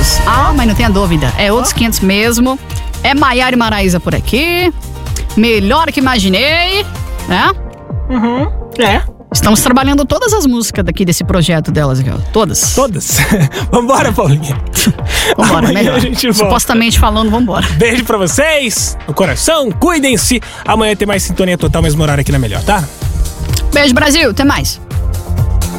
500. Mas não tenha dúvida. É outros 500 mesmo. É Maiara e Maraísa por aqui. Melhor que imaginei, né? Estamos trabalhando todas as músicas daqui desse projeto delas aqui, ó. Todas. Vambora, Paulinha. Vambora, melhor. A gente volta. Supostamente falando, vambora. Beijo pra vocês, no coração, cuidem-se. Amanhã tem mais Sintonia Total, mesmo horário aqui na Melhor, tá? Beijo, Brasil. Até mais.